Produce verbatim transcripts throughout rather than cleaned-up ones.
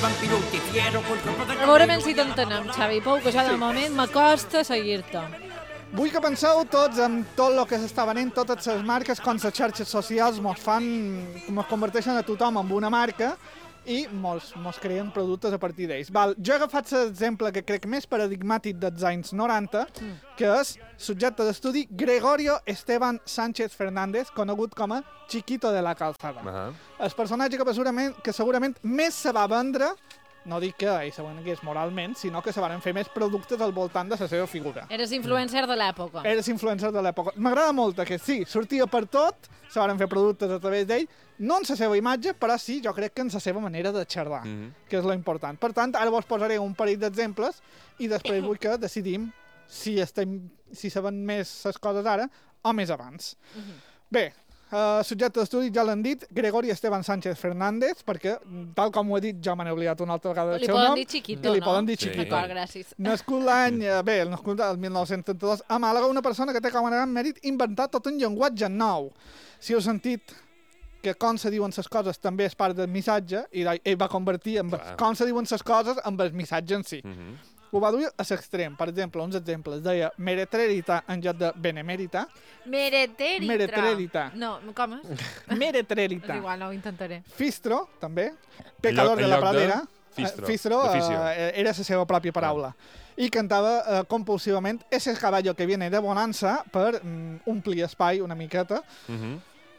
vampiruti, fiero colpo de... A veure si t'entenem, Xavi Pou, que això de moment m'acosta seguir-te. Vull que penseu tots en tot el que s'està venent, totes les marques, com les xarxes socials mos fan, mos converteixen a tothom en una marca i mos, mos creen productes a partir d'ells. Val, jo he agafat l'exemple que crec més paradigmàtic dels anys noranta, mm. que és subjecte d'estudi Gregorio Esteban Sánchez Fernández, conegut com a Chiquito de la Calzada. Uh -huh. El personatge que segurament, que segurament més se va vendre, no dic que ell se vengués moralment, sinó que se van fer més productes al voltant de la seva figura. Eres influencer de l'època. Eres influencer de l'època. M'agrada molt que sí, sortia per tot, se van fer productes a través d'ell, no en la seva imatge, però sí, jo crec que en la seva manera de xerrar, mm -hmm. que és lo important. Per tant, ara vos posaré un parell d'exemples i després vull que decidim si, estem, si saben més les coses ara o més abans. Mm -hmm. Bé, Uh, subjecte d'estudi, ja l'han dit, Gregorio Esteban Sánchez Fernández, perquè, tal com ho he dit, jo me n'he oblidat una altra vegada del seu nom. Li poden dir Chiquito, no? Li no? poden dir Chiquito. Sí. D'acord, gràcies. Nascut l'any, bé, nascut el mil nou-cents trenta-dos, a Màlaga, una persona que té com a gran mèrit inventar tot un llenguatge nou. Si heu sentit que com se diuen les coses també és part del missatge, i ell va convertir en com se diuen les coses amb el missatge en si. Mm -hmm. Ho va dur a l'extrem. Per exemple, uns exemples. Deia meretrerita en lloc de benemèrita. Meretrerita. Meretrerita. No, com és? Meretrerita. És igual, no ho intentaré. Fistro, també. Pecador de la pradera. Fistro. Fistro uh, era la seva pròpia paraula. Ah. I cantava uh, compulsivament Ese caballo que viene de bonanza per um, omplir espai una miqueta. Uh -huh.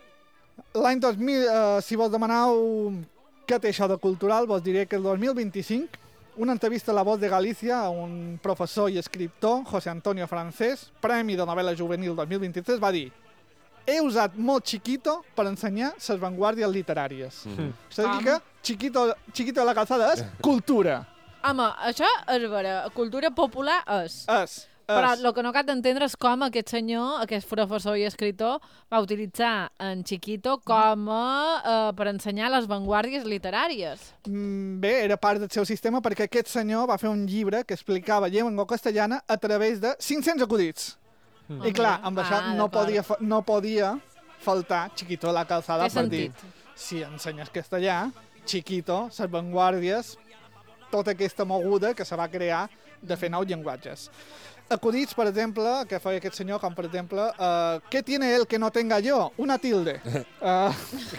L'any dos mil, uh, si vos demaneu què té això de cultural, vos diré que el dos mil vint-i-cinc una entrevista a La Voz de Galícia a un professor i escriptor, José Antonio Francés, Premi de Novel·la Juvenil dos mil vint-i-tres, va dir: he usat molt Chiquito per ensenyar les vanguardies literàries. Mm. És a dir que Chiquito, Chiquito de la Calzada és cultura. Home, això és vera, cultura popular és. És. Però el que no cal d'entendre és com aquest senyor, aquest professor i escriptor, va utilitzar en Chiquito com a, uh, per ensenyar les vanguardies literàries. Mm, bé, era part del seu sistema perquè aquest senyor va fer un llibre que explicava llengua castellana a través de cinc-cents acudits. Mm. I clar, amb això ah, no, podia, no podia faltar Chiquito de la Calzada per dir, si ensenyes castellà, Chiquito, les vanguardies, tota aquesta moguda que se va crear de fer nous llenguatges. Acudits, per exemple, que feia aquest senyor, com per exemple, uh, ¿qué tiene él que no tenga yo? Una tilde. Uh,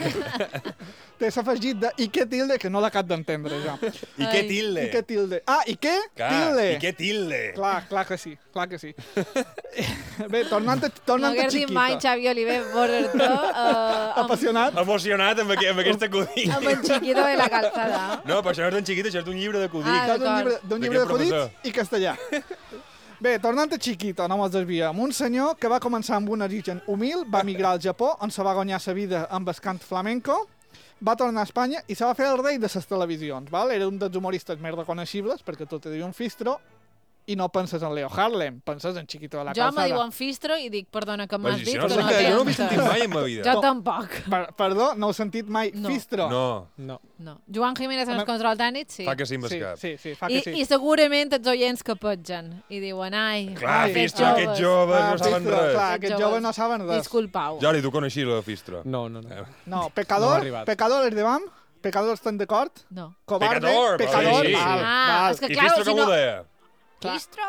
Té s'afegit de i què tilde, que no l'acab d'entendre, jo. I què tilde? I què tilde. Ah, i què clar, tilde? I què tilde? Clar, clar que sí, clar que sí. Bé, tornant a, tornant no a Chiquito. No hagués dit mai, Xavi Oliver, veure-te... Uh, Apassionat? Emocionat amb, amb aquest acudit. Amb en Chiquito de la Calzada. No, però això no és d'un Chiquito, això és d'un llibre d'acudits. Ah, d'un llibre, llibre d'acudits i castellà. Bé, tornant a Chiquito, no mos desviem. Un senyor que va començar amb un origen humil, va migrar al Japó, on se va guanyar sa vida amb el cant flamenco, va tornar a Espanya i se va fer el rei de les televisions. Val? Era un dels humoristes més reconeixibles, perquè tot te diuen Fistro, i no penses en Leo Harlem, penses en Chiquito de la Calzada. Jo me diuen Fistro i dic, perdona, que m'has dit no que no tens. tens. Jo no ho he sentit mai en ma vida. Jo tampoc. Per, perdó, no heu sentit mai no. Fistro? No. No. no. Joan Jiménez en el control tècnic, sí. Fa que sí amb el sí, cap. Sí, sí, fa I, que sí. I segurament els oients que petgen i diuen, ai, clar, Fistro, aquests joves ah, no saben Fistro, res. Clar, aquests joves no saben res. Disculpau. Jori, tu coneixies la Fistro? No, no, no. No, pecador, no pecador, de vam? Pecador, estan d'acord? No. Cobarde, pecador, pecador, sí. val, ah, val. És que, I clar, Fistro si com no... ho deia? Fistro!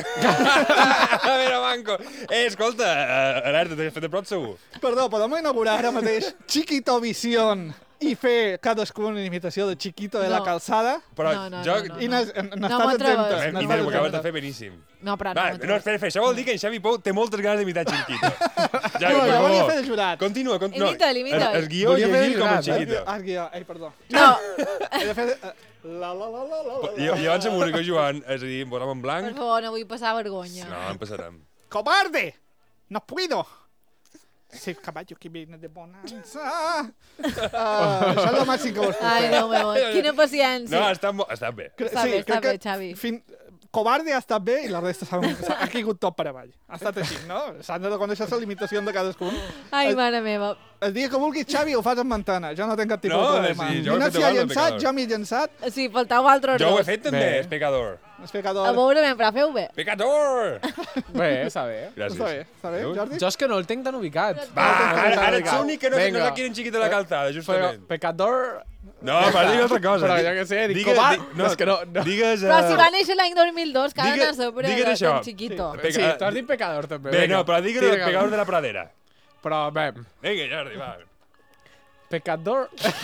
A veure, Manco. Eh, escolta, uh, alerta, t'has fet de prop segur? Perdó, podem inaugurar ara mateix Chiquito Vision i fer cadascú una imitació de Chiquito de no. la Calzada? Però no, no, jo... no, no, I n'estàs no. no exemptes. I ho acabes de fer beníssim. No, però Va, no. No, espera, espera, això vol dir que en Xavi Pou té moltes ganes d'imitar Chiquito. Ja, no, jo volia fer de jurat. Continua, continua. Imita'l, imita'l. El, el guió i llegir com en Chiquito. El guió, ai, perdó. No. He de fer... La, la, la, la, la, la. Jo, jo abans amb música, Joan, és a dir, em posam en blanc. Per favor, no vull passar vergonya. No, en passarem. ¡Cobarde! ¡No puedo! Ese caballo que viene de bonanza. Uh, això és el màxim que vos puc Ai, fer. Déu meu, quina paciència. No, està, està bé. Està sí, bé, està crec bé, Xavi. Fin... Cobarde ha estat bé i la resta s'ha ha caigut tot per avall. Ha estat així, no? S'han de reconèixer la limitació de cadascun. Ai, mare meva. El dia que vulguis, Xavi, ho fas amb mantena. Jo no tinc cap tipus No, de problema. sí, jo ho he Nina fet s'hi ha igual, llançat, pecador. jo m'hi he llançat. Sí, faltava altre Jo ho he dos. fet també, és pecador. És pecador. A veure, ben, però feu bé. Pecador! Bé, està bé. Gràcies. Està bé, està bé, Jordi? Jo és que no el tinc tan ubicat. Va, ara, ara ets Vinga. l'únic que no, no Vinga. sap quin en Chiquito de la Calzada, justament. Pecador... No, però digues altra cosa. Però jo què sé, dic Digue- com... di- No, és que no... no. Digues... Però si eh, va néixer l'any dos mil dos, cada Digue- anar sobre digues de això. tan chiquito. Sí. Sí, tu has dit pecador, també. Bé, vinga. no, però digues Tira el cap. pecador de la pradera. Però, bé, Vinga, Jordi, va. pecador...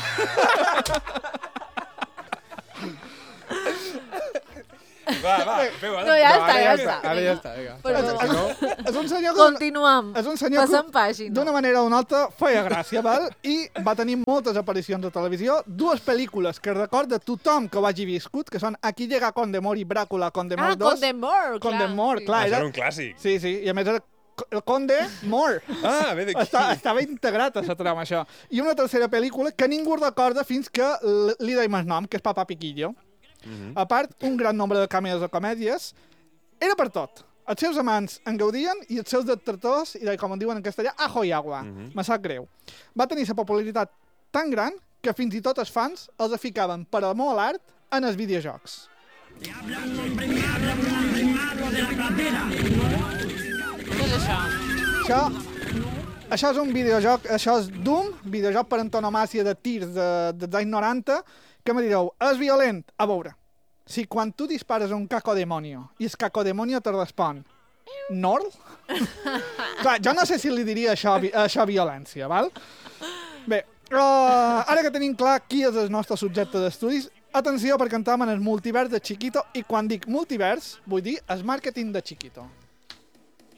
Va, va, feu, No, ja No, està, ara ja està. està. Ara ja està, vinga. Però- Si no... És un senyor que... Continuem. És un senyor Passem que pàgina. d'una manera o una altra feia gràcia, val? I va tenir moltes aparicions a televisió, dues pel·lícules que recorda tothom que ho hagi viscut, que són Aquí llega Condemor i Bràcula, Condemor Ah, dos. Condemor, clar. Condemor, sí. clar. Ah, era- era un clàssic. Sí, sí, i a més era co- el Conde Mor. Ah, ve d'aquí. Està, estava integrat a la trama, això. I una tercera pel·lícula que ningú recorda fins que l- li deim el nom, que és Papà Piquillo. A part, un gran nombre de cameos o comèdies. Era per tot. Els seus amants en gaudien i els seus detractors, i com en diuen en castellà, ajo i agua. Me sap greu. Va tenir la popularitat tan gran que fins i tot els fans els ficaven per amor a l'art en els videojocs. Què és això? Això, això és un videojoc, això és Doom, videojoc per antonomàcia de tirs de, dels anys noranta, que me direu, és violent? A veure, si quan tu dispares un cacodemonio i el cacodemonio te respon Nord? Clar, jo no sé si li diria això, vi- això violència, val? Bé, uh, ara que tenim clar qui és el nostre subjecte d'estudis, atenció perquè entrem en el multivers de Chiquito, i quan dic multivers, vull dir el màrqueting de Chiquito.